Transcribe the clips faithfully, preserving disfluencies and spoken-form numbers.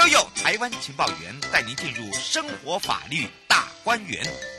悠悠台湾情报员带您进入生活法律大观园。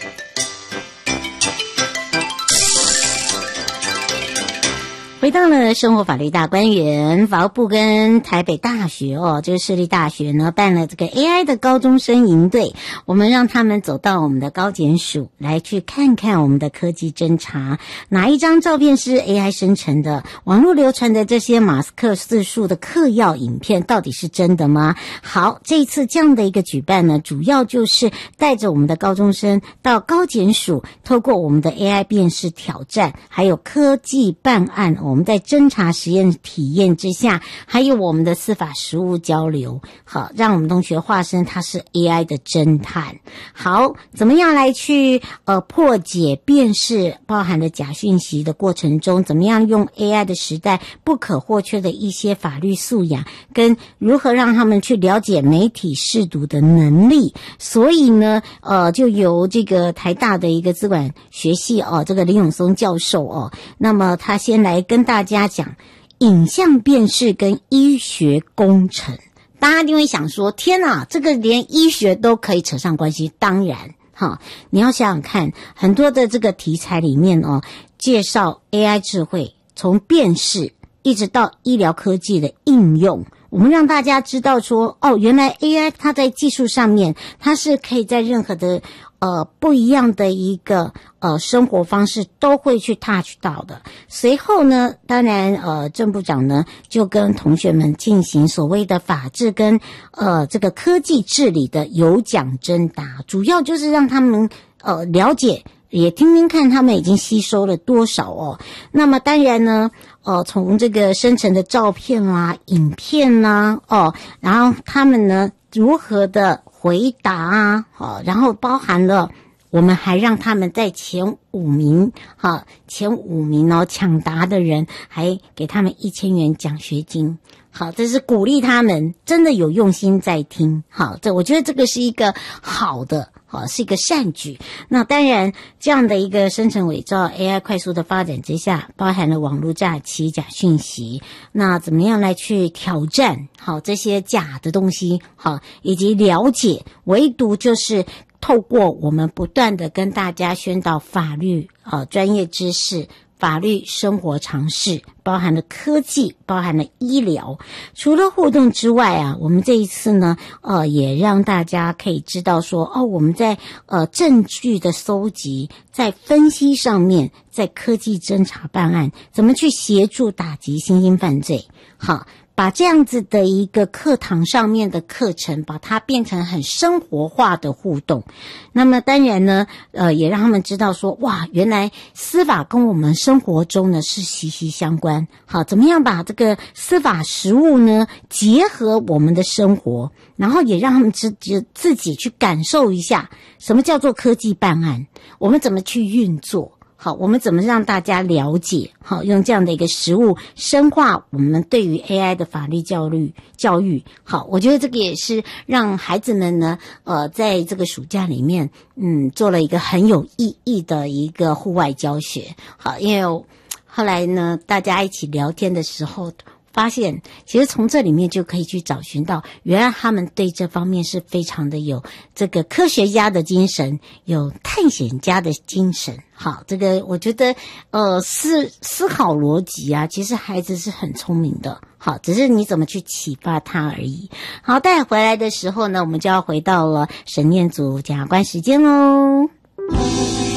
回到了生活法律大观园，法务部跟台北大学哦，这个市立大学呢办了这个 A I 的高中生营队，我们让他们走到我们的高检署来去看看我们的科技侦查，哪一张照片是 A I 生成的，网络流传的这些马斯克自述的嗑药影片到底是真的吗？好，这一次这样的一个举办呢，主要就是带着我们的高中生到高检署，透过我们的 A I 辨识挑战，还有科技办案，我们在侦查实验体验之下，还有我们的司法实务交流，好，让我们同学化身他是 A I 的侦探。好，怎么样来去呃破解辨识包含了假讯息的过程中，怎么样用 A I 的时代不可或缺的一些法律素养，跟如何让他们去了解媒体识读的能力。所以呢呃就由这个台大的一个资管学系哦，这个林永松教授哦，那么他先来跟大家讲影像辨识跟医学工程。大家一定会想说，天哪，这个连医学都可以扯上关系。当然哈，你要想想看，很多的这个题材里面哦，介绍 A I 智慧，从辨识一直到医疗科技的应用，我们让大家知道说，哦，原来 A I 它在技术上面，它是可以在任何的呃不一样的一个呃生活方式都会去 touch 到的。随后呢，当然呃郑部长呢就跟同学们进行所谓的法治跟呃这个科技治理的有奖征答，主要就是让他们呃了解，也听听看他们已经吸收了多少哦。那么当然呢呃从这个生成的照片啦、影片啦哦，然后他们呢如何的回答啊，好，然后包含了我们还让他们在前五名，好，前五名哦抢答的人还给他们一千元奖学金。好，这是鼓励他们真的有用心在听。好，这我觉得这个是一个好的，好，是一个善举。那当然这样的一个生成伪造 A I 快速的发展之下，包含了网络诈欺、假讯息，那怎么样来去挑战好这些假的东西，好，以及了解，唯独就是透过我们不断的跟大家宣导法律啊专业知识、法律生活常识，包含了科技，包含了医疗。除了互动之外啊，我们这一次呢呃也让大家可以知道说，哦，我们在呃证据的搜集，在分析上面，在科技侦查办案，怎么去协助打击新兴犯罪。好，把这样子的一个课堂上面的课程，把它变成很生活化的互动。那么当然呢呃也让他们知道说，哇，原来司法跟我们生活中呢是息息相关。好，怎么样把这个司法实务呢结合我们的生活，然后也让他们自自己去感受一下什么叫做科技办案，我们怎么去运作。好，我们怎么让大家了解，好，用这样的一个实务深化我们对于 A I 的法律教育教育。好，我觉得这个也是让孩子们呢呃在这个暑假里面嗯做了一个很有意义的一个户外教学。好，因为后来呢大家一起聊天的时候发现，其实从这里面就可以去找寻到，原来他们对这方面是非常的有这个科学家的精神，有探险家的精神。好，这个我觉得呃思思考逻辑啊，其实孩子是很聪明的。好，只是你怎么去启发他而已。好，带回来的时候呢，我们就要回到了审念组检察官时间喽。